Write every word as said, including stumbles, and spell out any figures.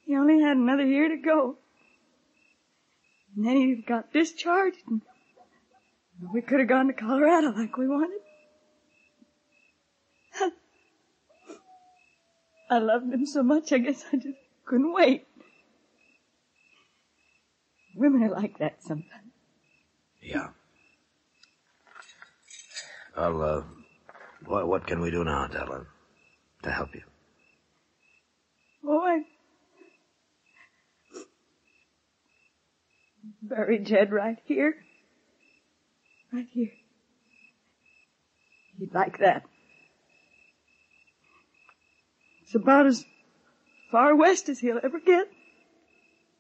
He only had another year to go. And then he got discharged, and we could have gone to Colorado like we wanted. I loved him so much, I guess I just couldn't wait. Women are like that sometimes. Yeah. Well, uh, what, what can we do now, Della, to help you? Oh, I buried Jed right here. Right here. He'd like that. It's about as far west as he'll ever get.